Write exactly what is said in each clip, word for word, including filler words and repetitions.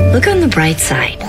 Look on the bright side.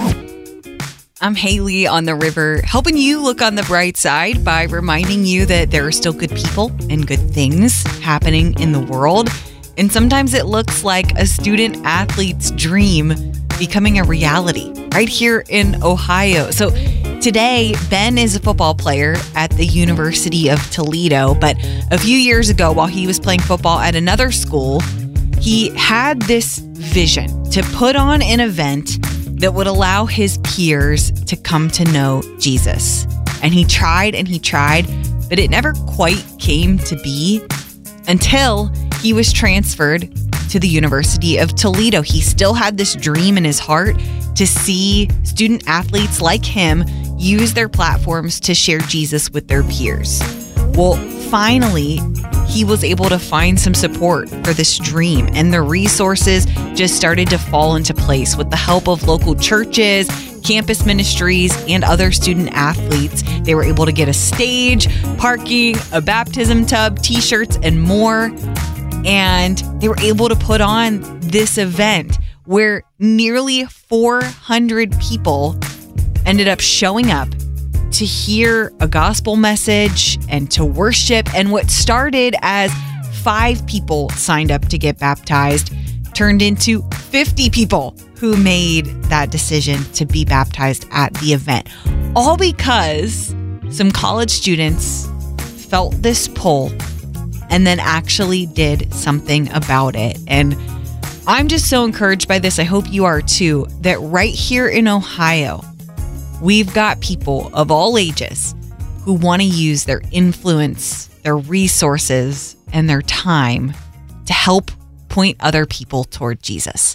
I'm Haley on the River, helping you look on the bright side by reminding you that there are still good people and good things happening in the world. And sometimes it looks like a student athlete's dream becoming a reality right here in Ohio. So today, Ben is a football player at the University of Toledo. But a few years ago, while he was playing football at another school, he had this vision to put on an event that would allow his peers to come to know Jesus. And he tried and he tried, but it never quite came to be until he was transferred to the University of Toledo. He still had this dream in his heart to see student athletes like him use their platforms to share Jesus with their peers. Well, finally, he was able to find some support for this dream, and the resources just started to fall into place with the help of local churches, campus ministries, and other student athletes. They were able to get a stage, parking, a baptism tub, t-shirts, and more. And they were able to put on this event where nearly four hundred people ended up showing up to hear a gospel message and to worship. And what started as five people signed up to get baptized turned into fifty people who made that decision to be baptized at the event. All because some college students felt this pull and then actually did something about it. And I'm just so encouraged by this. I hope you are too, that right here in Ohio, we've got people of all ages who want to use their influence, their resources, and their time to help point other people toward Jesus.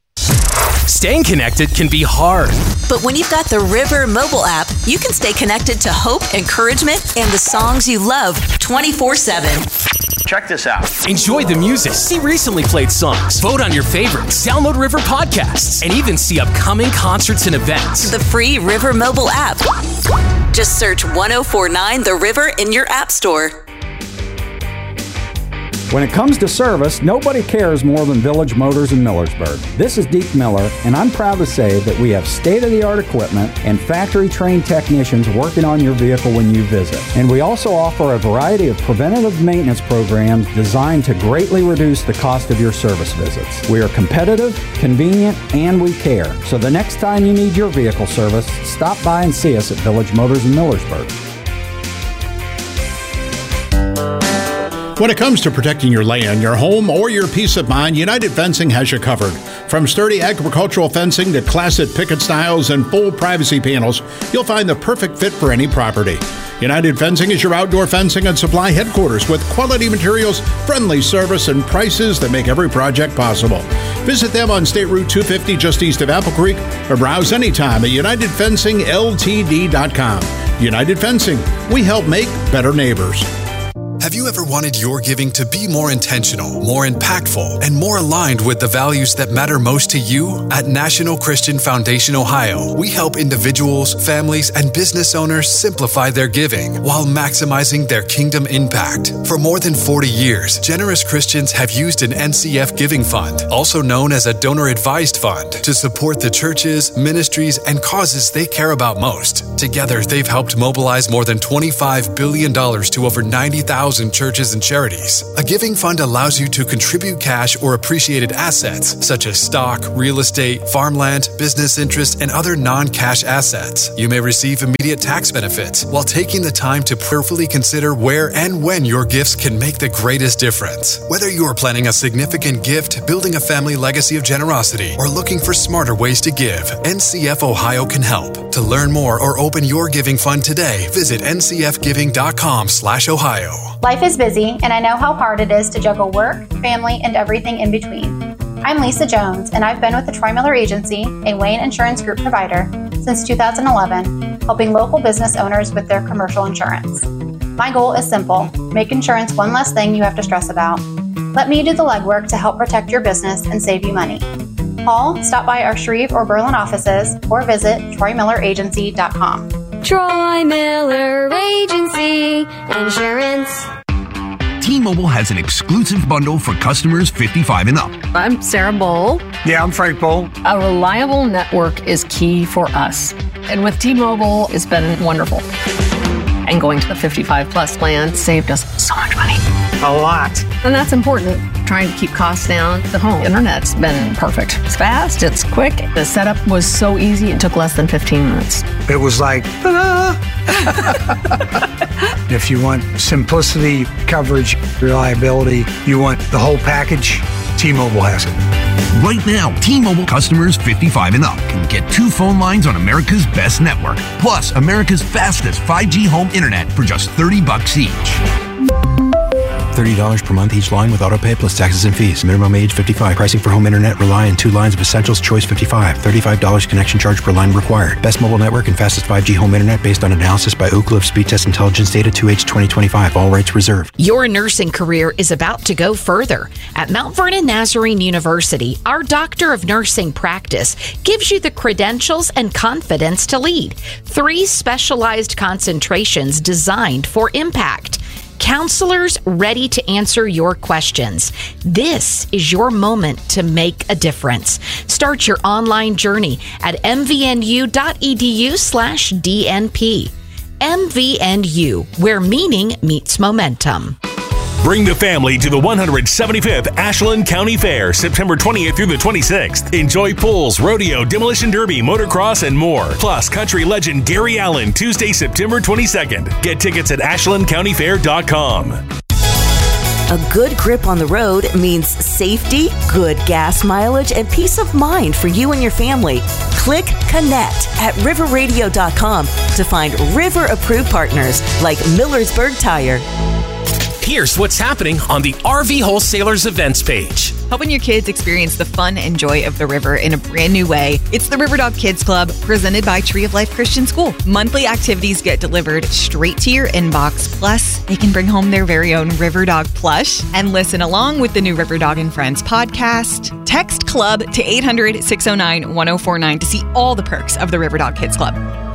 Staying connected can be hard. But when you've got the River mobile app, you can stay connected to hope, encouragement, and the songs you love twenty-four seven. Check this out. Enjoy the music, see recently played songs, vote on your favorites, download River podcasts, and even see upcoming concerts and events. The free River mobile app. Just search one oh four nine The River in your app store. When it comes to service, nobody cares more than Village Motors in Millersburg. This is Deke Miller, and I'm proud to say that we have state-of-the-art equipment and factory-trained technicians working on your vehicle when you visit. And we also offer a variety of preventative maintenance programs designed to greatly reduce the cost of your service visits. We are competitive, convenient, and we care. So the next time you need your vehicle service, stop by and see us at Village Motors in Millersburg. When it comes to protecting your land, your home, or your peace of mind, United Fencing has you covered. From sturdy agricultural fencing to classic picket styles and full privacy panels, you'll find the perfect fit for any property. United Fencing is your outdoor fencing and supply headquarters with quality materials, friendly service, and prices that make every project possible. Visit them on State Route two fifty just east of Apple Creek or browse anytime at united fencing l t d dot com. United Fencing, we help make better neighbors. Have you ever wanted your giving to be more intentional, more impactful, and more aligned with the values that matter most to you? At National Christian Foundation Ohio, we help individuals, families, and business owners simplify their giving while maximizing their kingdom impact. For more than forty years, generous Christians have used an N C F giving fund, also known as a donor-advised fund, to support the churches, ministries, and causes they care about most. Together, they've helped mobilize more than twenty-five billion dollars to over ninety thousand churches and charities. A giving fund allows you to contribute cash or appreciated assets, such as stock, real estate, farmland, business interests, and other non-cash assets. You may receive immediate tax benefits while taking the time to prayerfully consider where and when your gifts can make the greatest difference. Whether you are planning a significant gift, building a family legacy of generosity, or looking for smarter ways to give, N C F Ohio can help. To learn more or open your giving fund today, visit n c f giving dot com slash ohio. Life is busy, and I know how hard it is to juggle work, family, and everything in between. I'm Lisa Jones, and I've been with the Troy Miller Agency, a Wayne Insurance Group provider, since two thousand eleven, helping local business owners with their commercial insurance. My goal is simple: make insurance one less thing you have to stress about. Let me do the legwork to help protect your business and save you money. Call, stop by our Shreve or Berlin offices, or visit troy miller agency dot com. Troy Miller Agency Insurance. T-Mobile has an exclusive bundle for customers fifty-five and up. I'm Sarah Bowl. Yeah, I'm Frank Bowl. A reliable network is key for us. And with T-Mobile, it's been wonderful. And going to the fifty-five plus plan saved us so much money. A lot. And that's important. Trying to keep costs down. The home internet's been perfect. It's fast, it's quick. The setup was so easy, it took less than fifteen minutes. It was like, ta-da! If you want simplicity, coverage, reliability, you want the whole package, T-Mobile has it. Right now, T-Mobile customers fifty-five and up can get two phone lines on America's best network, plus America's fastest five G home internet for just thirty bucks each. thirty dollars per month each line with autopay plus taxes and fees. Minimum age fifty-five. Pricing for home internet rely on two lines of Essentials Choice fifty-five. thirty-five dollars connection charge per line required. Best mobile network and fastest five G home internet based on analysis by Ookla of Speed Test Intelligence Data two H twenty twenty-five. All rights reserved. Your nursing career is about to go further. At Mount Vernon Nazarene University, our Doctor of Nursing practice gives you the credentials and confidence to lead. Three specialized concentrations designed for impact. Counselors ready to answer your questions. This is your moment to make a difference. Start your online journey at mvnu.edu slash DNP. M V N U, where meaning meets momentum. Bring the family to the one hundred seventy-fifth Ashland County Fair, September twentieth through the twenty-sixth. Enjoy pulls, rodeo, demolition derby, motocross, and more. Plus, country legend Gary Allen, Tuesday, September twenty-second. Get tickets at ashland county fair dot com. A good grip on the road means safety, good gas mileage, and peace of mind for you and your family. Click Connect at river radio dot com to find River-approved partners like Millersburg Tire. Here's what's happening on the R V Wholesalers events page. Helping your kids experience the fun and joy of the river in a brand new way. It's the River Dog Kids Club, presented by Tree of Life Christian School. Monthly activities get delivered straight to your inbox. Plus, they can bring home their very own River Dog plush and listen along with the new River Dog and Friends podcast. Text CLUB to eight hundred, six oh nine, one oh four nine to see all the perks of the River Dog Kids Club.